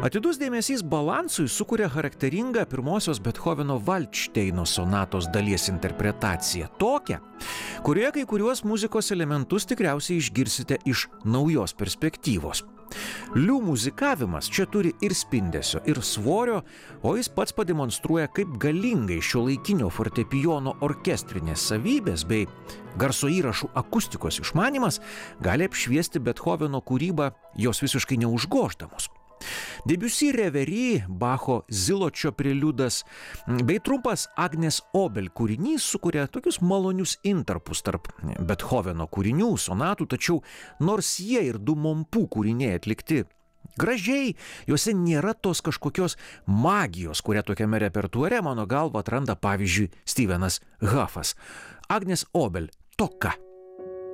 Atidus dėmesys balansui sukuria charakteringą pirmosios Bethoveno Valdšteino sonatos dalies interpretaciją, tokią, kurioje kai kuriuos muzikos elementus tikriausiai išgirsite iš naujos perspektyvos. Liu muzikavimas čia turi ir spindesio, ir svorio, o jis pats pademonstruoja, kaip galingai šiuolaikinio fortepijono orkestrinės savybės bei garso įrašų akustikos išmanymas gali apšviesti Bethoveno kūrybą jos visiškai neužgoždamos. Debussy Reverie, Bacho Ziločio preliudas bei trumpas Agnes Obel kūrinys sukuria tokius malonius intarpus tarp Bethoveno kūrinių, sonatų, tačiau nors jie ir du Mompų kūriniai atlikti gražiai, juose nėra tos kažkokios magijos, kurią tokiame repertuare, mano galva, atranda pavyzdžiui Stevenas Huffas. Agnes Obel, Toka.